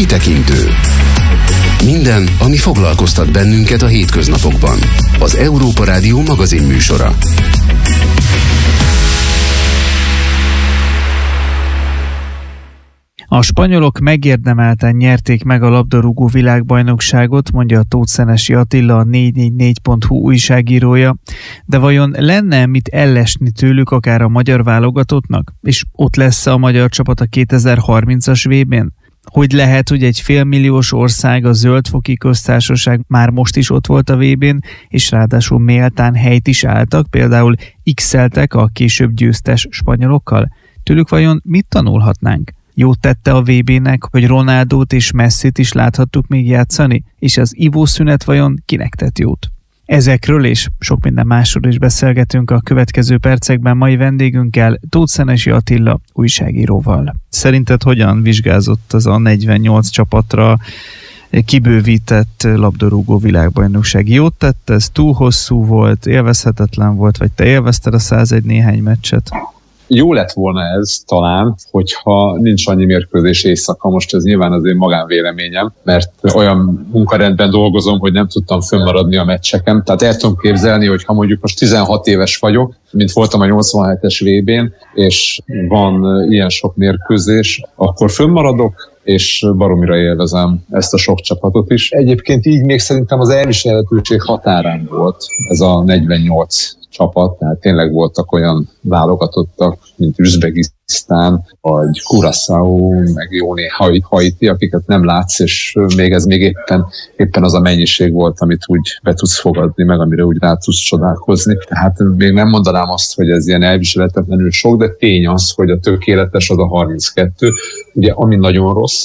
Kitekintő. Minden, ami foglalkoztat bennünket a hétköznapokban. Az Európa Rádió magazin műsora. A spanyolok megérdemelten nyerték meg a labdarúgó világbajnokságot, mondja a Tóth Szenesi Attila, a 444.hu újságírója, de vajon lenne mit ellesni tőlük akár a magyar válogatottnak? És ott lesz a magyar csapat a 2030-as VB-n? Hogy lehet, hogy egy félmilliós ország, a Zöld-foki Köztársaság már most is ott volt a VB-n, és ráadásul méltán helyt is álltak, például x-eltek a később győztes spanyolokkal? Tőlük vajon mit tanulhatnánk? Jót tette a VB-nek, hogy Ronaldót és Messit is láthattuk még játszani, és az ivószünet vajon kinek tett jót? Ezekről és sok minden másról is beszélgetünk a következő percekben mai vendégünkkel, Tóth Szenesi Attila újságíróval. Szerinted hogyan vizsgázott az a 48 csapatra kibővített labdarúgó világbajnokság? Jót tett, ez túl hosszú volt, élvezhetetlen volt, vagy te élvezted a 101 néhány meccset? Jó lett volna ez talán, hogyha nincs annyi mérkőzés éjszaka. Most ez nyilván az én magánvéleményem, mert olyan munkarendben dolgozom, hogy nem tudtam fönnmaradni a meccseken. Tehát el tudom képzelni, hogy ha mondjuk most 16 éves vagyok, mint voltam a 87-es VB-n, és van ilyen sok mérkőzés, akkor fönnmaradok, és baromira élvezem ezt a sok csapatot is. Egyébként így még szerintem az elviselhetőség határán volt ez a 48 csapat, tehát tényleg voltak olyan válogatottak, mint Üzbegisztán, vagy Curaçao, meg jó néhány Haiti, akiket nem látsz, és ez még éppen az a mennyiség volt, amit úgy be tudsz fogadni, meg amire úgy rá tudsz csodálkozni. Tehát még nem mondanám azt, hogy ez ilyen elviselhetetlenül sok, de tény az, hogy a tökéletes az a 32. Ugye, ami nagyon rossz,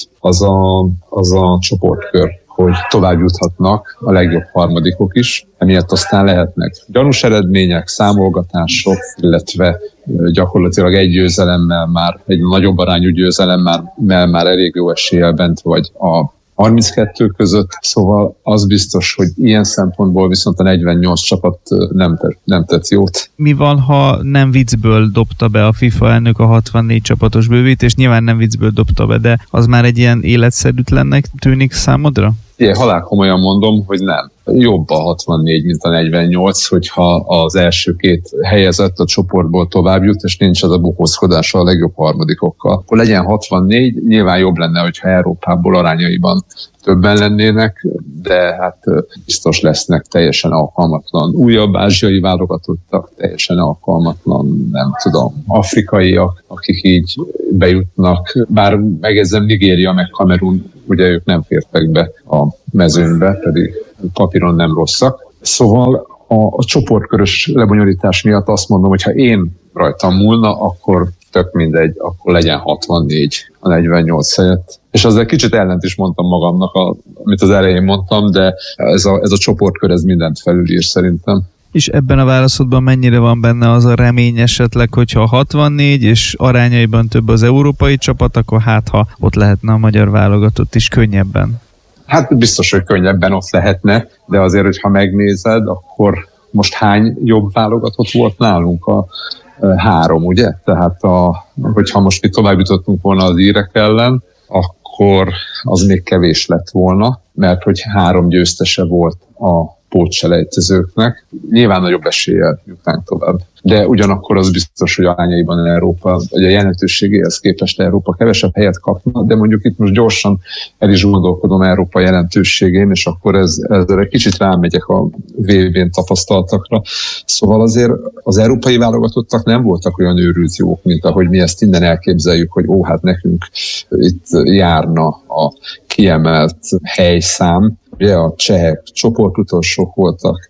az a csoportkör, hogy tovább juthatnak a legjobb harmadikok is, emiatt aztán lehetnek gyanús eredmények, számolgatások, illetve gyakorlatilag egy győzelemmel már, egy nagyobb arányú győzelemmel már elég jó eséllyel bent vagy a 32 között, szóval az biztos, hogy ilyen szempontból viszont a 48 csapat nem tett jót. Mi van, ha nem viccből dobta be a FIFA elnök a 64 csapatos bővítést? Nyilván nem viccből dobta be, de az már egy ilyen életszerűtlennek tűnik számodra? Halálkomolyan mondom, hogy nem. Jobb a 64, mint a 48, hogyha az első két helyezett a csoportból tovább jut, és nincs az a bukózkodása a legjobb harmadikokkal. Akkor legyen 64, nyilván jobb lenne, hogyha Európából arányaiban többen lennének, de hát biztos lesznek teljesen alkalmatlan újabb ázsiai válogatottak, teljesen alkalmatlan, nem tudom, afrikaiak, akik így bejutnak, bár megjegyzem, Nigéria meg Kamerun, ugye ők nem fértek be a mezőnybe, pedig papíron nem rosszak. Szóval a csoportkörös lebonyolítás miatt azt mondom, hogy ha én rajtam múlna, akkor tök mindegy, akkor legyen 64 a 48 helyett. És azzal kicsit ellent is mondtam magamnak, amit az elején mondtam, de ez a csoportkör ez mindent felülír szerintem. És ebben a válaszodban mennyire van benne az a remény esetleg, hogyha 64 és arányaiban több az európai csapat, akkor ha ott lehetne a magyar válogatott is könnyebben? Hát biztos, hogy könnyebben ott lehetne, de azért, hogyha megnézed, akkor most hány jobb válogatott volt nálunk? 3, ugye? Tehát hogyha most mi tovább jutottunk volna az írek ellen, akkor az még kevés lett volna, mert hogy 3 győztese volt a pótselejtezőknek. Nyilván nagyobb eséllyel jutnánk tovább. De ugyanakkor az biztos, hogy arányaiban Európa, vagy a jelentőségéhez képest Európa kevesebb helyet kapna, de mondjuk itt most gyorsan el is gondolkodom Európa jelentőségén, és akkor ezzel egy kicsit rámegyek a VB-n tapasztaltakra. Szóval azért az európai válogatottak nem voltak olyan őrült jók, mint ahogy mi ezt innen elképzeljük, hogy hát nekünk itt járna a kiemelt helyszám. Ugye a csehek csoportutolsók voltak,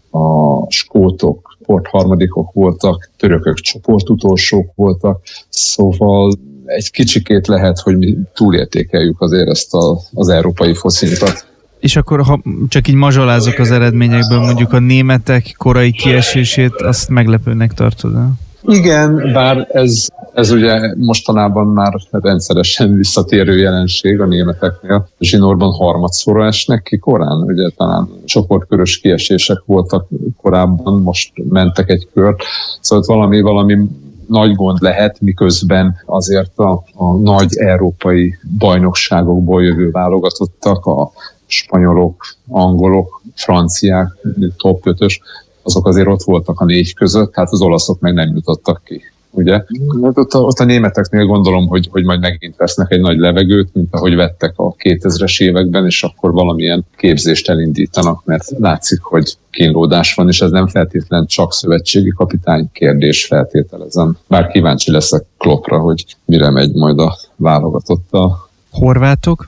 a skótok csoportharmadikok voltak, törökök csoportutolsók voltak, szóval egy kicsikét lehet, hogy mi túlértékeljük azért ezt az európai focinkat. És akkor, ha csak így mazsolázok az eredményekből, mondjuk a németek korai kiesését, azt meglepőnek tartod, el? Igen, bár ez ugye mostanában már rendszeresen visszatérő jelenség a németeknél. Zsinórban harmadszorra esnek ki korán, ugye talán csoportkörös kiesések voltak korábban, most mentek egy kört. Szóval valami nagy gond lehet, miközben azért a nagy európai bajnokságokból jövő válogatottak, a spanyolok, angolok, franciák, top 5-ös, azok azért ott voltak a 4 között, hát az olaszok meg nem jutottak ki. Ugye? Ott a németeknél gondolom, hogy majd megint vesznek egy nagy levegőt, mint ahogy vettek a 2000-es években, és akkor valamilyen képzést elindítanak, mert látszik, hogy kínlódás van, és ez nem feltétlenül csak szövetségi kapitány kérdés, feltételezem. Bár kíváncsi leszek Kloppra, hogy mire megy majd a válogatott a horvátok.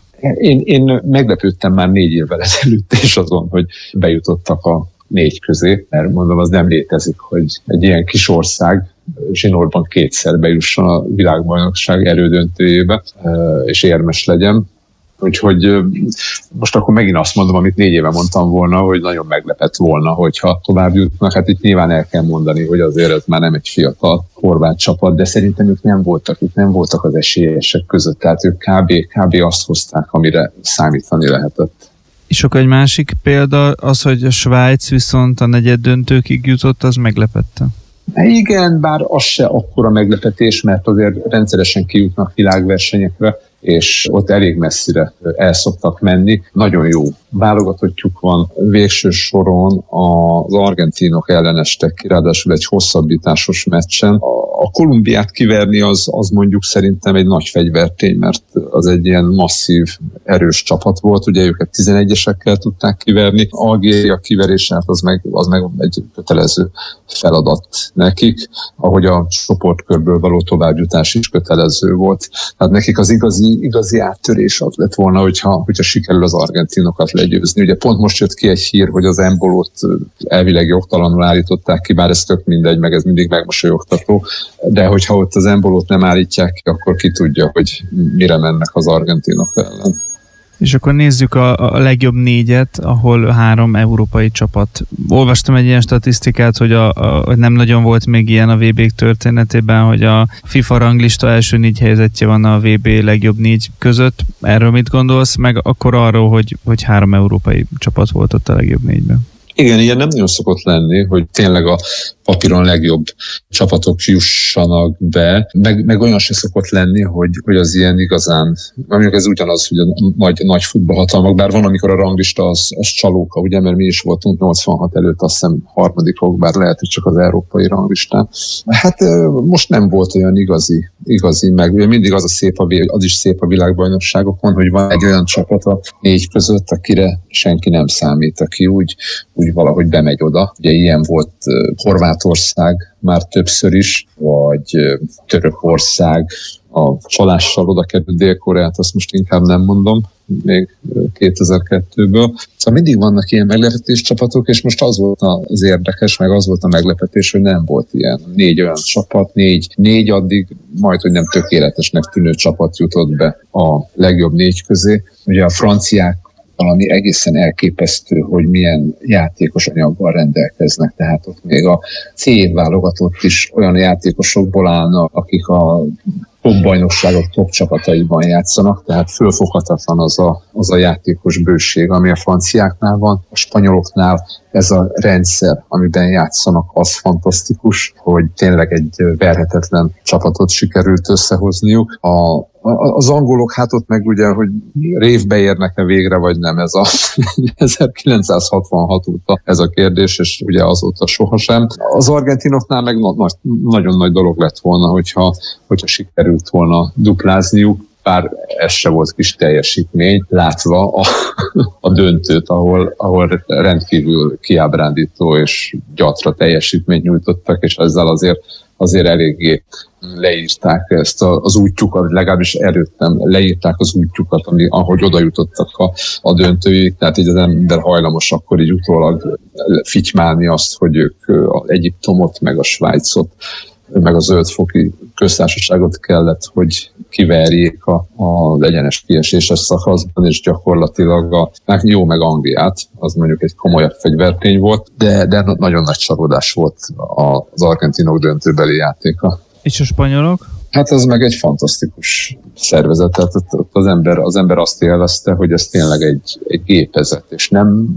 Én meglepődtem már 4 évvel ezelőtt is azon, hogy bejutottak a 4 közé, mert mondom, az nem létezik, hogy egy ilyen kis ország zsinórban 2-szer bejusson a világbajnokság elődöntőjébe, és érmes legyen. Úgyhogy most akkor megint azt mondom, amit 4 éve mondtam volna, hogy nagyon meglepett volna, hogyha tovább jutnak. Hát itt nyilván el kell mondani, hogy azért ez már nem egy fiatal horvát csapat, de szerintem ők nem voltak az esélyesek között, tehát ők kb. Azt hozták, amire számítani lehetett. És akkor egy másik példa az, hogy a Svájc viszont a negyeddöntőkig jutott, az meglepette. Igen, bár az se akkora meglepetés, mert azért rendszeresen kijutnak világversenyekre, és ott elég messzire el szoktak menni. Nagyon jó válogatottjuk van. Végső soron az argentinok ellenestek ki, ráadásul egy hosszabbításos meccsen. A Kolumbiát kiverni az mondjuk szerintem egy nagy fegyvertény, mert az egy ilyen masszív, erős csapat volt. Ugye őket 11-esekkel tudták kiverni. Algéria kiverése, az meg egy kötelező feladat nekik, ahogy a csoportkörből való továbbjutás is kötelező volt. Tehát nekik az igazi áttörés az lett volna, hogyha sikerül az argentinokat legyőzni. Ugye pont most jött ki egy hír, hogy az Embolót elvileg jogtalanul állították ki, bár ez tök mindegy, meg ez mindig megmosolyogtató, de hogyha ott az Embolót nem állítják ki, akkor ki tudja, hogy mire mennek az argentinok ellen. És akkor nézzük a legjobb 4-et, ahol 3 európai csapat. Olvastam egy ilyen statisztikát, hogy nem nagyon volt még ilyen a VB történetében, hogy a FIFA ranglista első 4 helyezettje van a VB legjobb 4 között. Erről mit gondolsz? Meg akkor arról, hogy 3 európai csapat volt ott a legjobb 4-ben. Igen, ilyen nem nagyon szokott lenni, hogy tényleg a papíron legjobb csapatok jussanak be, meg olyan se szokott lenni, hogy az ilyen igazán, mondjuk ez ugyanaz, hogy a nagy futballhatalmak, bár van, amikor a ranglista az csalóka, ugye, mert mi is voltunk 86 előtt, azt hiszem harmadikok, bár lehet, hogy csak az európai ranglistán. Hát most nem volt olyan igazi, meg ugye mindig az is szép a világbajnokságokon, hogy van egy olyan csapat a 4 között, akire senki nem számít, aki úgy valahogy bemegy oda. Ugye ilyen volt Horvátország már többször is, vagy Törökország, a csalással oda került Dél-Koreát, azt most inkább nem mondom, még 2002-ből. Szóval mindig vannak ilyen meglepetés csapatok, és most az volt az érdekes, meg az volt a meglepetés, hogy nem volt ilyen 4 olyan csapat, 4 addig majd, hogy nem tökéletesnek tűnő csapat jutott be a legjobb 4 közé. Ugye a franciák valami egészen elképesztő, hogy milyen játékos anyaggal rendelkeznek. Tehát ott még a C válogatott is olyan játékosokból állnak, akik a top bajnokságok top csapataiban játszanak, tehát fölfoghatatlan az a játékos bőség, ami a franciáknál van. A spanyoloknál ez a rendszer, amiben játszanak, az fantasztikus, hogy tényleg egy verhetetlen csapatot sikerült összehozniuk. Az angolok, hát ott meg ugye, hogy révbe érnek-e végre, vagy nem, ez a 1966 óta ez a kérdés, és ugye azóta sohasem. Az argentinoknál meg nagyon nagy dolog lett volna, hogyha sikerült volna duplázniuk, bár ez se volt kis teljesítmény, látva a döntőt, ahol rendkívül kiábrándító és gyatra teljesítményt nyújtottak, és ezzel azért eléggé leírták ezt az útjukat, legalábbis előttem leírták az útjukat, ahogy oda jutottak a döntőig, tehát így az ember hajlamos akkor így utólag fitymálni azt, hogy ők az Egyiptomot, meg a Svájcot, meg a Zöld-foki köztársaságot kellett, hogy kiverjék az egyenes kieséses szakaszban, és gyakorlatilag jó meg Angliát, az mondjuk egy komolyabb fegyvertény volt, de nagyon nagy csalódás volt az argentinok döntőbeli játéka. És a spanyolok? Hát ez meg egy fantasztikus szervezet, tehát az ember azt élvezte, hogy ez tényleg egy gépezet, és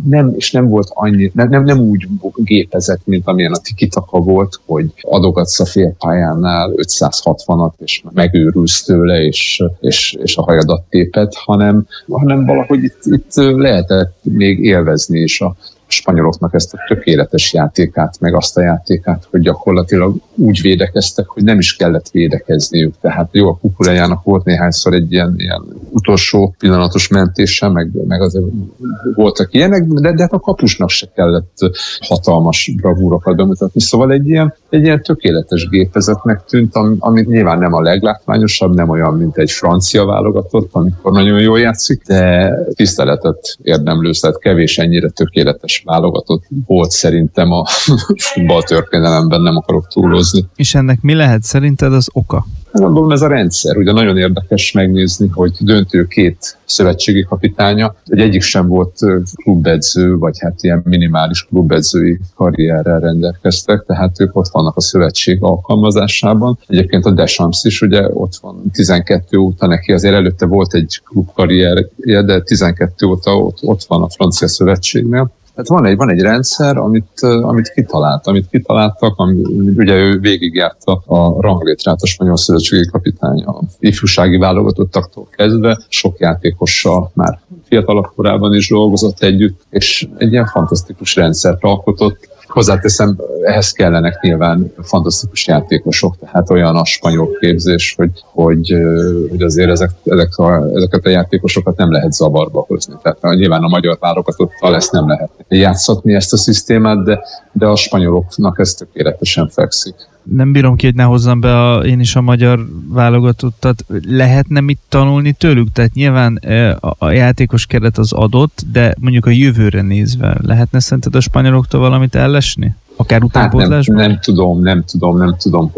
nem volt annyi, nem úgy gépezet, mint amilyen a tiki-taka volt, hogy adogatsz a félpályánál 560-at, és megőrülsz tőle, és a hajadat téped, hanem valahogy itt lehetett még élvezni is a spanyoloknak ezt a tökéletes játékát, meg azt a játékát, hogy gyakorlatilag úgy védekeztek, hogy nem is kellett védekezniük. Tehát jó, a Kukurejának volt néhányszor egy ilyen utolsó pillanatos mentése, meg azért voltak ilyenek, de a kapusnak se kellett hatalmas bravúrokat bemutatni. Szóval egy ilyen tökéletes gépezetnek tűnt, ami nyilván nem a leglátványosabb, nem olyan, mint egy francia válogatott, amikor nagyon jól játszik, de tiszteletet érdemlő, tehát kevés ennyire tökéletes válogatott volt szerintem a futballtörténelemben, nem akarok túlozni. És ennek mi lehet szerinted az oka? Gondolom ez a rendszer. Ugye nagyon érdekes megnézni, hogy döntő két szövetségi kapitánya, hogy egyik sem volt klubedző, vagy hát ilyen minimális klubedzői karrierrel rendelkeztek, tehát ők ott vannak a szövetség alkalmazásában. Egyébként a Deschamps is ugye ott van 12 óta, neki azért előtte volt egy klubkarrierje, de 12 óta ott van a francia szövetségnél. Tehát van egy rendszer, amit kitaláltak, ugye ő végigjárta a ranglétrát a spanyol szövetségi kapitány a ifjúsági válogatottaktól kezdve, sok játékossal már fiatalabb korában is dolgozott együtt, és egy ilyen fantasztikus rendszert alkotott. Hozzáteszem, ehhez kellenek nyilván fantasztikus játékosok, tehát olyan a spanyol képzés, hogy azért ezeket a játékosokat nem lehet zavarba hozni. Tehát nyilván a magyar válogatottal ezt nem lehet játszatni, ezt a szisztémát, de a spanyoloknak ez tökéletesen fekszik. Nem bírom ki, hogy ne hozzam be én is a magyar válogatottat. Lehetne mit tanulni tőlük? Tehát nyilván a játékos keret az adott, de mondjuk a jövőre nézve lehetne szerinted a spanyoloktól valamit ellesni? Akár utánpótlásban? Nem tudom,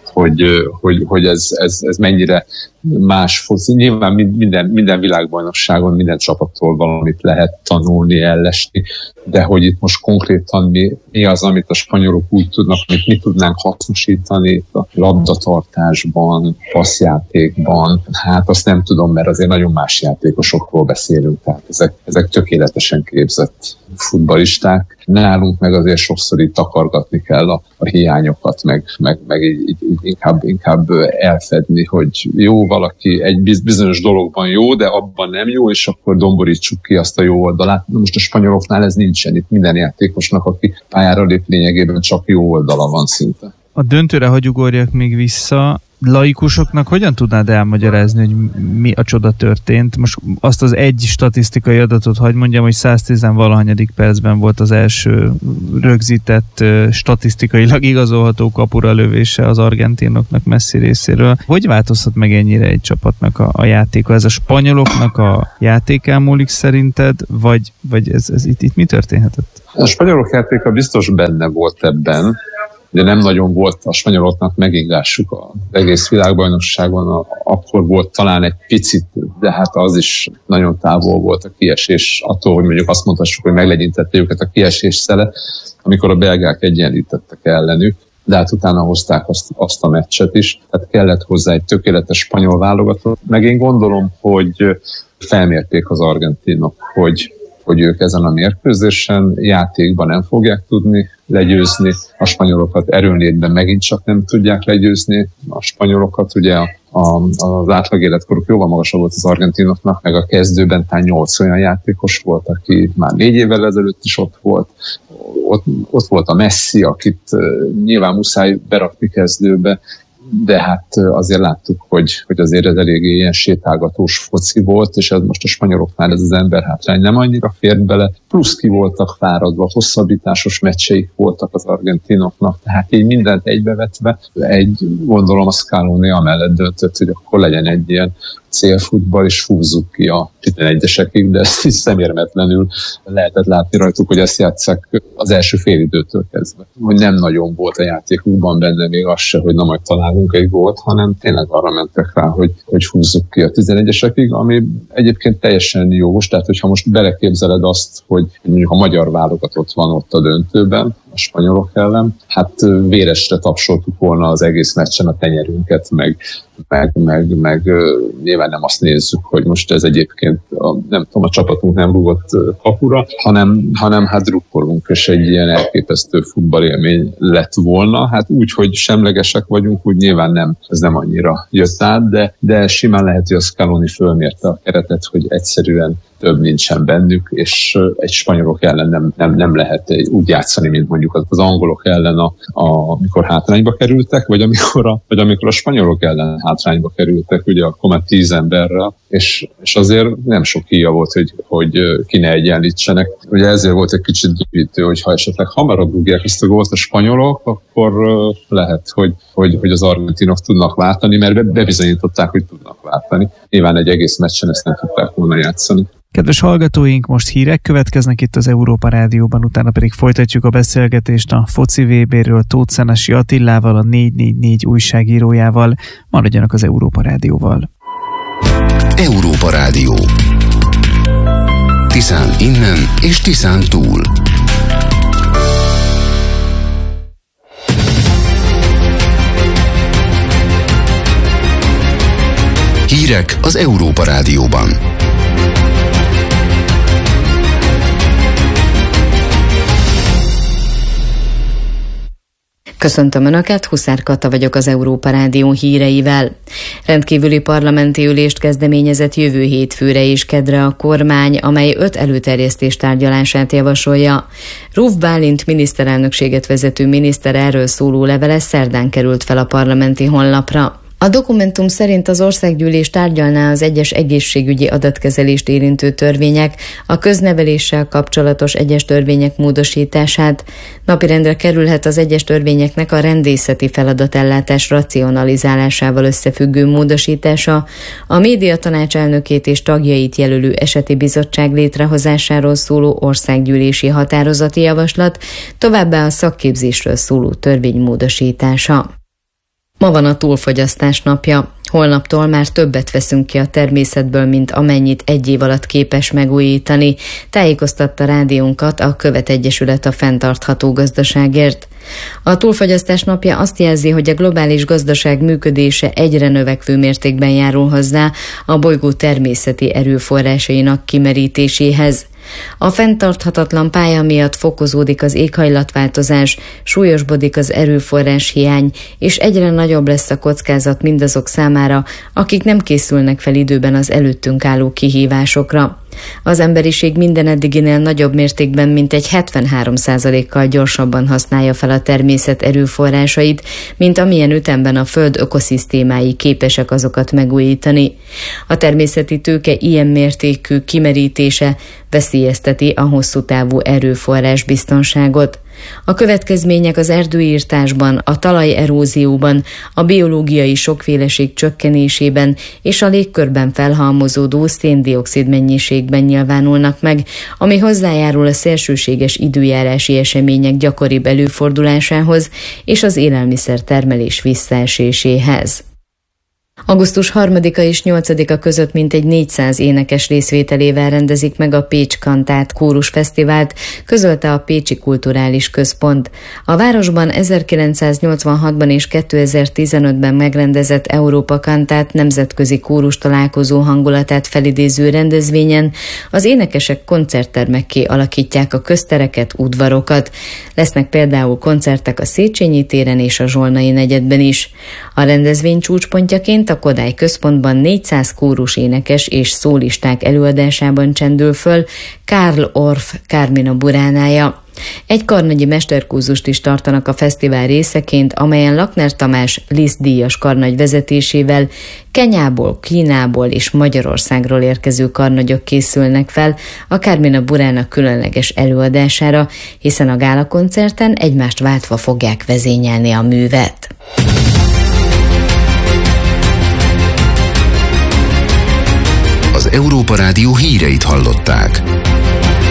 hogy ez mennyire más foci. Nyilván minden világbajnokságon, minden csapattól valamit lehet tanulni, ellesni, de hogy itt most konkrétan mi az, amit a spanyolok úgy tudnak, amit mi tudnánk hasznosítani a labdatartásban, passzjátékban, hát azt nem tudom, mert azért nagyon más játékosokról beszélünk, tehát ezek tökéletesen képzett futballisták. Nálunk meg azért sokszor itt takargatni kell a hiányokat, meg így inkább elfedni, hogy jó, valaki egy bizonyos dologban jó, de abban nem jó, és akkor domborítsuk ki azt a jó oldalát. Most a spanyoloknál ez nincsen, itt minden játékosnak, aki pályára lép, lényegében csak jó oldala van szinte. A döntőre hagy ugorjak még vissza. Laikusoknak hogyan tudnád elmagyarázni, hogy mi a csoda történt? Most azt az egy statisztikai adatot hagy mondjam, hogy 110-valahanyadik percben volt az első rögzített, statisztikailag igazolható kapura lövése az argentinoknak Messi részéről. Hogy változhat meg ennyire egy csapatnak a játéka? Ez a spanyoloknak a játékán múlik szerinted, vagy ez itt mi történhetett? A spanyolok játéka biztos benne volt ebben, de nem nagyon volt a spanyoloknak megingásuk az egész világbajnokságon, akkor volt talán egy picit, de hát az is nagyon távol volt a kiesés, attól, hogy mondjuk azt mondhassuk, hogy meglegyintette őket a kiesés szele, amikor a belgák egyenlítettek ellenük, de hát utána hozták azt a meccset is, tehát kellett hozzá egy tökéletes spanyol válogatott, meg én gondolom, hogy felmérték az argentinok, hogy ők ezen a mérkőzésen játékban nem fogják tudni legyőzni a spanyolokat, erőnlétben megint csak nem tudják legyőzni a spanyolokat, ugye az átlag életkoruk jóval magasabb volt az argentinoknak, meg a kezdőben talán 8 olyan játékos volt, aki már 4 évvel ezelőtt is ott volt. Ott volt a Messi, akit nyilván muszáj berakni kezdőbe, de hát azért láttuk, hogy azért ez eléggé ilyen sétálgatós foci volt, és ez most a spanyoloknál ez az emberhátrány nem annyira fért bele, plusz ki voltak fáradva, hosszabbításos meccseik voltak az argentinoknak, tehát így mindent egybevetve, gondolom a Scaloni amellett döntött, hogy akkor legyen egy ilyen célfutball, és húzzuk ki a 11-esekig, de ezt is szemérmetlenül lehetett látni rajtuk, hogy ezt játsszák az első félidőtől kezdve. Hogy nem nagyon volt a játékukban benne még az se, hogy na majd találunk egy gólt, hanem tényleg arra mentek rá, hogy húzzuk ki a 11-esekig, ami egyébként teljesen jogos, tehát hogyha most beleképzeled azt, hogy mondjuk a magyar válogatott van ott a döntőben, a a spanyolok ellen, hát véresre tapsoltuk volna az egész meccsen a tenyerünket, meg nyilván nem azt nézzük, hogy most ez egyébként a csapatunk nem rúgott kapura, hanem hát drukkolunk, és egy ilyen elképesztő futballélmény lett volna. Hát úgy, hogy semlegesek vagyunk, úgy nyilván nem, ez nem annyira jött át, de simán lehet, hogy a Scaloni fölmérte a keretet, hogy egyszerűen több nincsen bennük, és egy spanyolok ellen nem lehet úgy játszani, mint mondjuk az angolok ellen, amikor hátrányba kerültek, vagy amikor a spanyolok ellen hátrányba kerültek, ugye akkor már 10 emberrel, és azért nem sok híja volt, hogy ki ne egyenlítsenek. Ugye ezért volt egy kicsit gyűjtő, hogy ha esetleg hamarabb rúgják ezt a gólt a spanyolok, akkor lehet, hogy az argentinok tudnak váltani, mert bebizonyították, hogy tudnak váltani. Nyilván egy egész meccsen ezt nem tudták volna játszani. Kedves hallgatóink, most hírek következnek itt az Európa Rádióban, utána pedig folytatjuk a beszélgetést a foci VB-ről Tóth Szenesi Attilával, a 444 újságírójával. Maradjanak az Európa Rádióval. Európa Rádió. Tiszán innen és Tiszán túl. Hírek az Európa Rádióban. Köszöntöm Önöket, Huszár Kata vagyok az Európa Rádió híreivel. Rendkívüli parlamenti ülést kezdeményezett jövő hétfőre és kedre a kormány, amely 5 előterjesztés tárgyalását javasolja. Ruf Bálint miniszterelnökséget vezető miniszter erről szóló levele szerdán került fel a parlamenti honlapra. A dokumentum szerint az országgyűlés tárgyalná az egyes egészségügyi adatkezelést érintő törvények, a közneveléssel kapcsolatos egyes törvények módosítását. Napirendre kerülhet az egyes törvényeknek a rendészeti feladatellátás racionalizálásával összefüggő módosítása, a médiatanács elnökét és tagjait jelölő eseti bizottság létrehozásáról szóló országgyűlési határozati javaslat, továbbá a szakképzésről szóló törvény módosítása. Ma van a túlfogyasztás napja. Holnaptól már többet veszünk ki a természetből, mint amennyit egy év alatt képes megújítani, tájékoztatta rádiónkat a Követ Egyesület a fenntartható gazdaságért. A túlfogyasztás napja azt jelzi, hogy a globális gazdaság működése egyre növekvő mértékben járul hozzá a bolygó természeti erőforrásainak kimerítéséhez. A fenntarthatatlan pálya miatt fokozódik az éghajlatváltozás, súlyosbodik az erőforrás hiány, és egyre nagyobb lesz a kockázat mindazok számára, akik nem készülnek fel időben az előttünk álló kihívásokra. Az emberiség minden eddiginél nagyobb mértékben mintegy 73%-kal gyorsabban használja fel a természet erőforrásait, mint amilyen ütemben a Föld ökoszisztémái képesek azokat megújítani. A természeti tőke ilyen mértékű kimerítése veszélyezteti a hosszú távú erőforrás biztonságot. A következmények az erdőirtásban, a talajerózióban, a biológiai sokféleség csökkenésében és a légkörben felhalmozódó szén-dioxid mennyiségben nyilvánulnak meg, ami hozzájárul a szélsőséges időjárási események gyakoribb előfordulásához és az élelmiszertermelés visszaeséséhez. Augusztus 3-a és 8-a között mintegy 400 énekes részvételével rendezik meg a Pécs Kantát Kórus Fesztivált, közölte a Pécsi Kulturális Központ. A városban 1986-ban és 2015-ben megrendezett Európa Kantát nemzetközi kórus találkozó hangulatát felidéző rendezvényen az énekesek koncerttermekké alakítják a köztereket, udvarokat. Lesznek például koncertek a Széchenyi téren és a Zsolnai negyedben is. A rendezvény csúcspontjaként a Kodály Központban 400 kórus énekes és szólisták előadásában csendül föl Karl Orff Carmina Buránája. Egy karnagyi mesterkurzust is tartanak a fesztivál részeként, amelyen Lakner Tamás Liszt díjas karnagy vezetésével Kenyából, Kínából és Magyarországról érkező karnagyok készülnek fel a Carmina Burána különleges előadására, hiszen a gálakoncerten egymást váltva fogják vezényelni a művet. Az Európa Rádió híreit hallották.